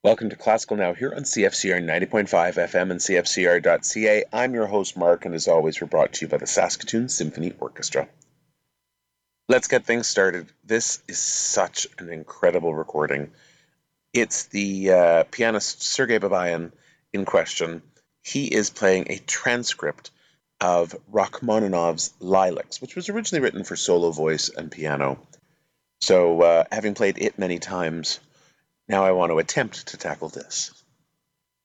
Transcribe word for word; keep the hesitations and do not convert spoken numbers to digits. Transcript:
Welcome to Classical Now here on C F C R ninety point five F M and C F C R dot C A. I'm your host, Mark, and as always, we're brought to you by the Saskatoon Symphony Orchestra. Let's get things started. This is such an incredible recording. It's the uh, pianist Sergei Babayan in question. He is playing a transcript of Rachmaninoff's Lilacs, which was originally written for solo voice and piano. So, uh, having played it many times, now I want to attempt to tackle this.